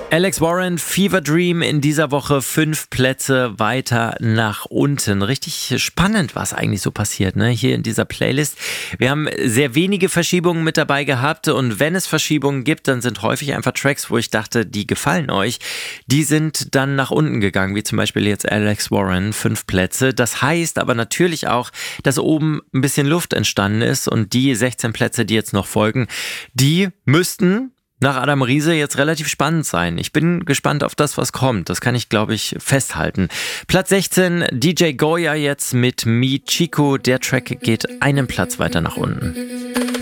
Alex Warren, Fever Dream in dieser Woche 5 Plätze weiter nach unten. Richtig spannend, was eigentlich so passiert, ne? Hier in dieser Playlist. Wir haben sehr wenige Verschiebungen mit dabei gehabt und wenn es Verschiebungen gibt, dann sind häufig einfach Tracks, wo ich dachte, die gefallen euch. Die sind dann nach unten gegangen, wie zum Beispiel jetzt Alex Warren, 5 Plätze. Das heißt aber natürlich auch, dass oben ein bisschen Luft entstanden ist und die 16 Plätze, die jetzt noch folgen, die müssten nach Adam Riese jetzt relativ spannend sein. Ich bin gespannt auf das, was kommt. Das kann ich, glaube ich, festhalten. Platz 16, DJ Goya jetzt mit Mi Chico. Der Track geht einen Platz weiter nach unten.